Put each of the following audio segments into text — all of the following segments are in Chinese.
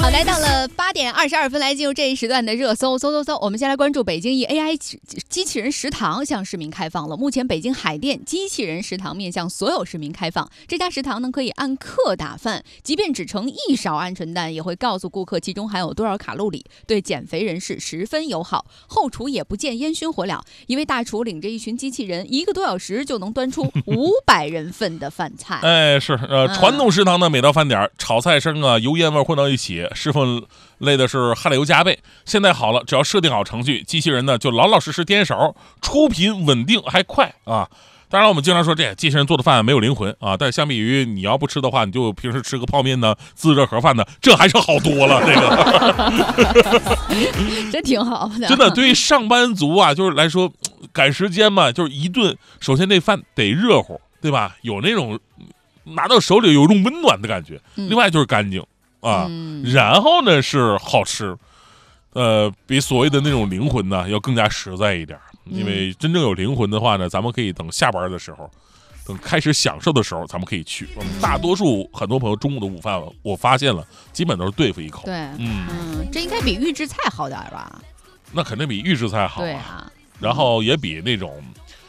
好，来到了8点22分，来进入这一时段的热搜。我们先来关注北京一 AI 机器人食堂向市民开放了。目前北京海淀机器人食堂面向所有市民开放。这家食堂呢可以按克打饭，即便只盛1勺鹌鹑蛋，也会告诉顾客其中含有多少卡路里，对减肥人士十分友好。后厨也不见烟熏火燎，一位大厨领着一群机器人，1个多小时就能端出500人份的饭菜。 哎，是传统食堂呢，每到饭点炒菜声啊，油烟味混到一起，师傅累的是汗流浃背。现在好了，只要设定好程序，机器人呢就老老实实颠勺，出品稳定还快啊。当然，我们经常说这机器人做的饭没有灵魂啊，但相比于你要不吃的话，你就平时吃个泡面呢、自热盒饭呢，这还是好多了。这个这挺好的， 真的对于上班族啊，就是来说赶时间嘛，就是一顿，首先那饭得热乎，对吧？有那种拿到手里有一种温暖的感觉，另外就是干净啊，然后呢是好吃，比所谓的那种灵魂呢要更加实在一点。因为真正有灵魂的话呢，咱们可以等下班的时候，等开始享受的时候，咱们可以去。大多数很多朋友中午的午饭，我发现了，基本都是对付一口。 对，这应该比预制菜好点吧？ 那肯定比预制菜好对啊， 然后也比那种，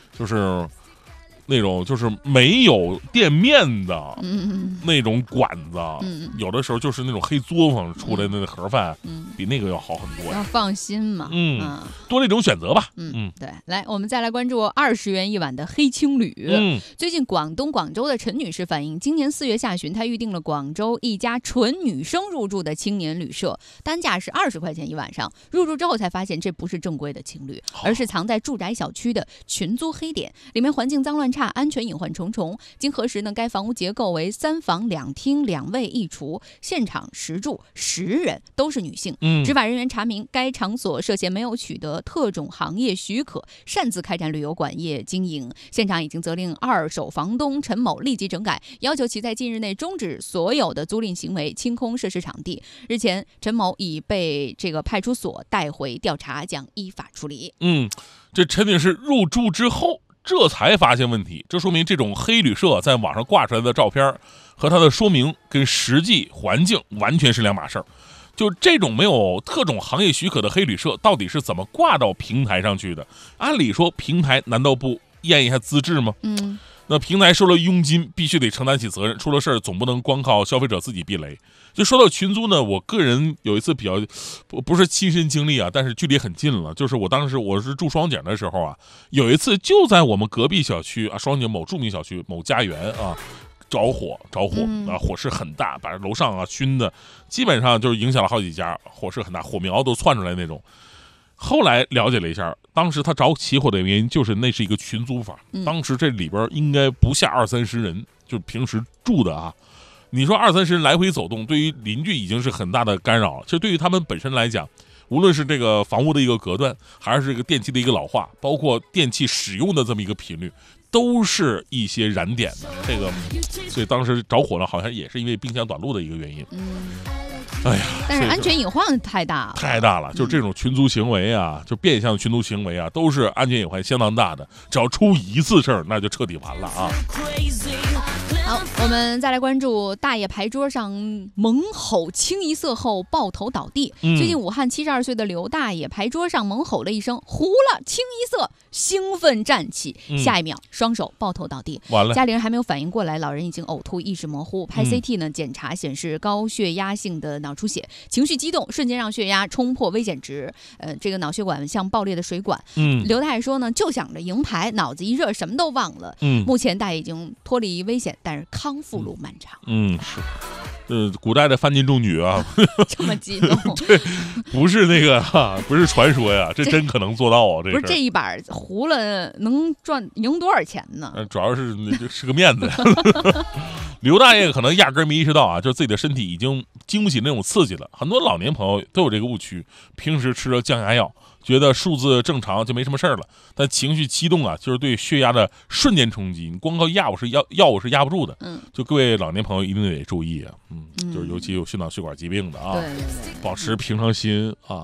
就是没有店面的那种馆子，有的时候就是那种黑作坊出来的那盒饭，比那个要好很多。 要放心嘛， 多了一种选择吧。 对。来，我们再来关注20元一碗的黑青旅。最近广州的陈女士反映，今年4月下旬，她预定了广州一家纯女生入住的青年旅社，单价是20块钱一晚上。入住之后才发现，这不是正规的青旅，而是藏在住宅小区的群租黑点，里面环境脏乱差，安全隐患重重。经核实呢，该房屋结构为3房2厅2卫1厨，现场实住10人，都是女性。执法人员查明，该场所涉嫌没有取得特种行业许可，擅自开展旅游馆业经营。现场已经责令2手房东陈某立即整改，要求其在近日内终止所有的租赁行为，清空涉事场地。日前，陈某已被这个派出所带回调查，将依法处理。 这陈女士入住之后，这才发现问题，这说明这种黑旅社在网上挂出来的照片和它的说明跟实际环境完全是两码事儿。就这种没有特种行业许可的黑旅社，到底是怎么挂到平台上去的？按理说，平台难道不验一下资质吗？那平台收了佣金，必须得承担起责任，出了事儿总不能光靠消费者自己避雷。就说到群租呢，我个人有一次比较不是亲身经历啊，但是距离很近了。就是当时我是住双井的时候啊，有一次就在我们隔壁小区啊，双井某著名小区某家园啊，着火啊，火势很大，把楼上啊熏的，基本上就是影响了好几家，火势很大，火苗都窜出来那种。后来了解了一下，当时他起火的原因就是那是一个群租房，当时这里边应该不下20-30人，就平时住的啊。你说20-30人来回走动，对于邻居已经是很大的干扰了。其实对于他们本身来讲，无论是这个房屋的一个隔断，还是这个电器的一个老化，包括电器使用的这么一个频率，都是一些燃点的。所以当时着火了，好像也是因为冰箱短路的一个原因。哎呀， 但是安全隐患太大了，就这种群租行为啊，就变相群租行为啊，都是安全隐患相当大的。只要出一次事儿，那就彻底完了啊。 好，我们再来关注大爷牌桌上猛吼清一色后抱头倒地。最近武汉72岁的刘大爷牌桌上猛吼了一声糊了，清一色兴奋站起，下一秒双手抱头倒地， 完了。 家里人还没有反应过来，老人已经呕吐，意识模糊。拍 CT 呢，检查显示高血压性的脑出血，情绪激动，瞬间让血压冲破危险值。这个脑血管像爆裂的水管。刘大爷说呢，就想着赢牌，脑子一热什么都忘了。目前大爷已经脱离危险，但是康复路漫长。 是，古代的范进中举啊， 这么激动？ 对，不是那个不是传说呀，这真可能做到啊！ 不是这一把糊了能赢多少钱呢？ 主要是个面子。刘大爷可能压根没意识到啊，就自己的身体已经经不起那种刺激了。很多老年朋友都有这个误区，平时吃了降压药，觉得数字正常就没什么事儿了，但情绪激动啊，就是对血压的瞬间冲击，你光靠药物是压不住的。就各位老年朋友一定得注意啊，就是尤其有心脑血管疾病的啊， 对， 保持平常心啊。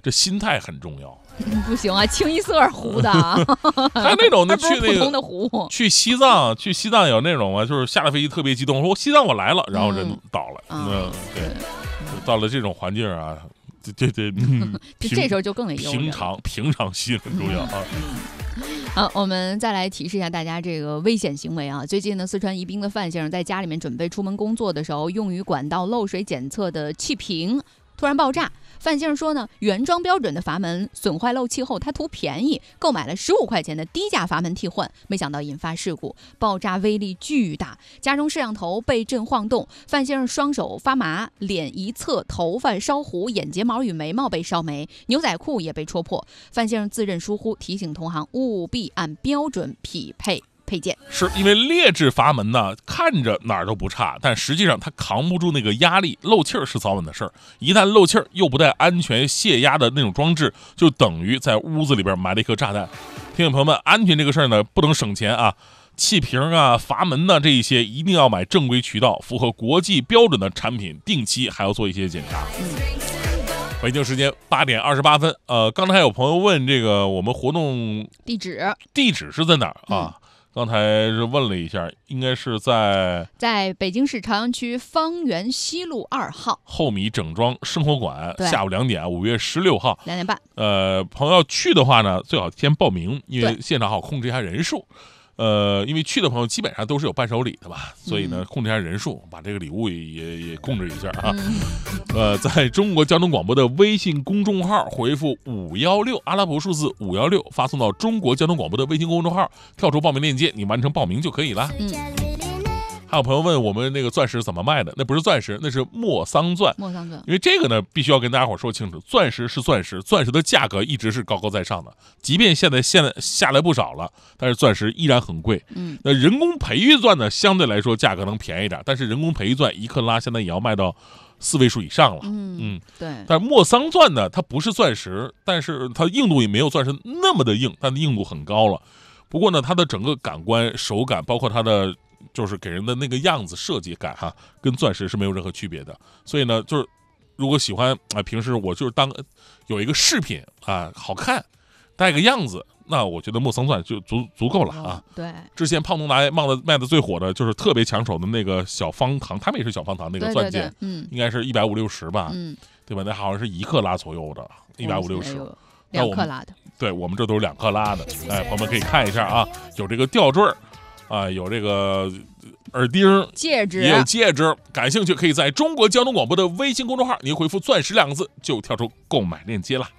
这心态很重要。 不行啊，清一色糊的。 还有那种的去那普通的糊， 去西藏有那种嘛，就是下了飞机特别激动，说西藏我来了，然后人倒了。对，到了这种环境啊，对， 这时候就更得平常心很重要啊。 好，我们再来提示一下大家这个危险行为啊。最近呢，四川宜宾的范先生在家里面准备出门工作的时候，用于管道漏水检测的气瓶突然爆炸。范先生说呢，原装标准的阀门损坏漏气后，他图便宜购买了15块钱的低价阀门替换，没想到引发事故，爆炸威力巨大，家中摄像头被震晃动，范先生双手发麻，脸一侧头发烧糊，眼睫毛与眉毛被烧没，牛仔裤也被戳破。范先生自认疏忽，提醒同行务必按标准匹配配件。 是因为劣质阀门呢，看着哪儿都不差，但实际上它扛不住那个压力，漏气儿是早晚的事儿。一旦漏气儿，又不带安全泄压的那种装置，就等于在屋子里边埋了一颗炸弹。听众朋友们，安全这个事儿呢，不能省钱啊。气瓶啊、阀门呢，这一些一定要买正规渠道、符合国际标准的产品，定期还要做一些检查。北京时间8点28分，刚才还有朋友问这个我们活动地址是在哪儿啊？刚才是问了一下，应该是在北京市朝阳区方圆西路2号后米整装生活馆，下午2点，5月16号 2点半。 朋友要去的话呢，最好先报名，因为现场好控制一下人数。因为去的朋友基本上都是有伴手礼的吧，所以呢，控制一下人数，把这个礼物也控制一下啊。在中国交通广播的微信公众号回复516阿拉伯数字516，发送到中国交通广播的微信公众号，跳出报名链接，你完成报名就可以了。还有朋友问我们那个钻石怎么卖的？那不是钻石，那是莫桑钻。因为这个呢，必须要跟大家伙说清楚，钻石是钻石，钻石的价格一直是高高在上的，即便现在下来不少了，但是钻石依然很贵。那人工培育钻呢，相对来说价格能便宜点，但是人工培育钻1克拉现在也要卖到4位数以上了。 对。 但是莫桑钻呢，它不是钻石，但是它硬度也没有钻石那么的硬，它的硬度很高了。不过呢，它的整个感官、手感，包括它的就是给人的那个样子设计感哈，跟钻石是没有任何区别的。所以呢，就是如果喜欢平时我就是当有一个饰品啊，好看，带个样子，那我觉得莫桑钻就足够了啊。 对， 之前胖东来卖的最火的就是特别抢手的那个小方糖，他们也是小方糖那个钻戒，应该是150-160吧，对吧？那好像是1克拉左右的，150-160。 2克拉的， 对，我们这都是2克拉的。朋友们可以看一下啊，有这个吊坠啊，有这个耳钉、 戒指， 也有戒指。感兴趣可以在中国交通广播的微信公众号，你回复钻石2个字就跳出购买链接了。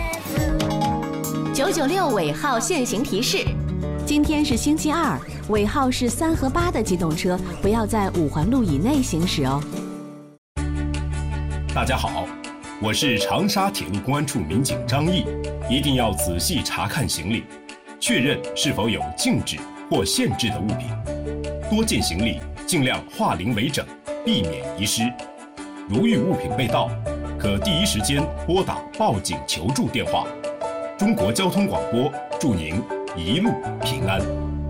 996尾号限行提示：今天是星期二，尾号是3和8的机动车不要在5环路以内行驶哦。 大家好，我是长沙铁路公安处民警张毅，一定要仔细查看行李，确认是否有禁止或限制的物品，多件行李尽量化零为整，避免遗失。如遇物品被盗，可第一时间拨打报警求助电话。中国交通广播祝您一路平安。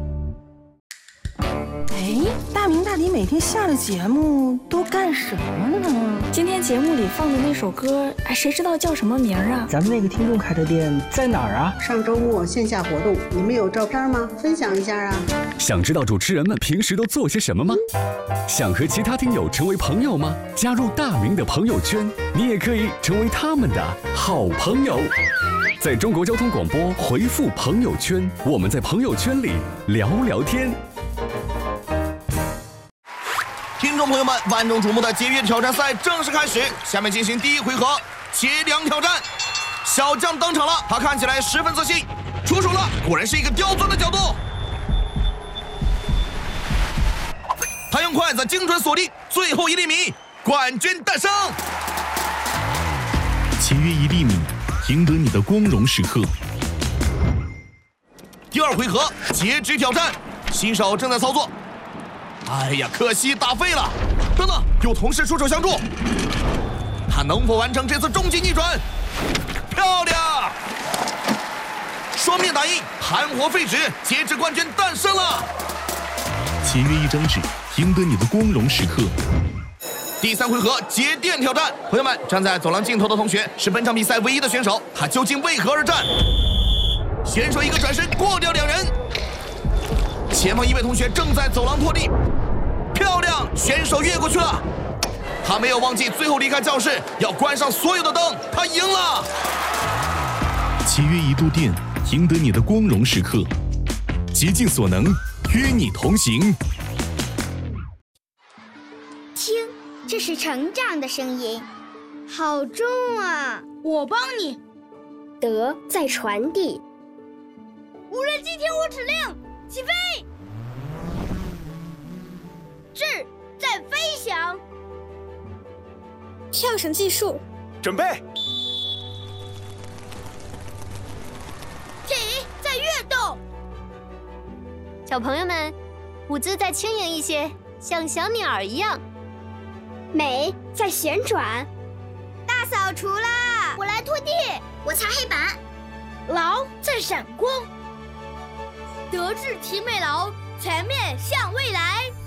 大明大迪每天下了节目都干什么呢？ 今天节目里放的那首歌，谁知道叫什么名啊？ 咱们那个听众开的店在哪儿啊？ 上周末线下活动，你们有照片吗？分享一下啊！ 想知道主持人们平时都做些什么吗？想和其他听友成为朋友吗？加入大明的朋友圈，你也可以成为他们的好朋友。在中国交通广播回复朋友圈，我们在朋友圈里聊聊天。 听众朋友们，万众瞩目的节约挑战赛正式开始，下面进行第一回合切梁挑战。小将登场了，他看起来十分自信，出手了，果然是一个刁钻的角度。他用筷子精准锁定，最后1厘米，冠军诞生。 节约1厘米，赢得你的光荣时刻。 第二回合截肢挑战，新手正在操作。哎呀，可惜打废了！等等，有同事出手相助，他能否完成这次终极逆转？漂亮！双面打印，盘活废纸，截肢冠军诞生了！ 节约1张纸，赢得你的光荣时刻。 第3回合接电挑战，朋友们，站在走廊尽头的同学是本场比赛唯一的选手，他究竟为何而战？选手一个转身过掉2人，前方一位同学正在走廊拖地，漂亮，选手越过去了。他没有忘记最后离开教室要关上所有的灯，他赢了。 7约1度电，赢得你的光荣时刻，竭尽所能与你同行。 听，这是成长的声音，好重啊！ 我帮你。 德在传递。 无人机听我指令，起飞。智在飞翔。 跳绳技术， 准备。 体在跃动。 小朋友们，舞姿再轻盈一些，像小鸟一样。 美在旋转。 大扫除啦！ 我来拖地，我擦黑板。 劳在闪光。德智体美劳，全面向未来。